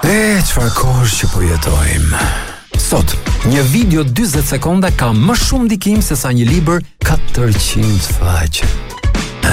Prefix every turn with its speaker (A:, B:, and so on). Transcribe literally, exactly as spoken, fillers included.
A: E, çfarë kohësh që po jetojmë. Sot, një video dyzet sekonda ka më shumë ndikim se sa një libër katërqind faqe.